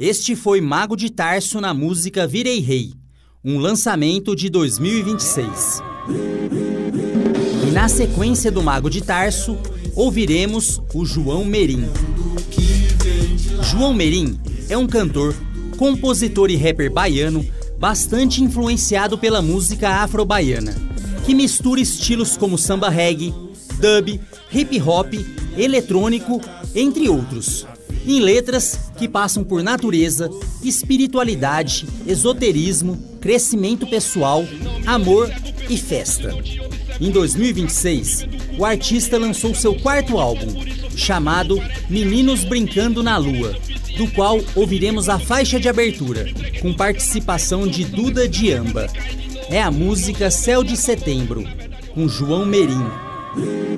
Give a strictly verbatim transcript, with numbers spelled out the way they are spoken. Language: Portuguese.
Este foi Mago de Tarso na música Virei Rei, um lançamento de dois mil e vinte e seis. E na sequência do Mago de Tarso, ouviremos o João Merim. João Merim é um cantor, compositor e rapper baiano bastante influenciado pela música afro-baiana, que mistura estilos como samba reggae, dub, hip hop, eletrônico, entre outros, em letras que passam por natureza, espiritualidade, esoterismo, crescimento pessoal, amor e festa. Em dois mil e vinte e seis, o artista lançou seu quarto álbum, chamado Meninos Brincando na Lua, do qual ouviremos a faixa de abertura, com participação de Duda Diamba. É a música Céu de Setembro, com João Merim.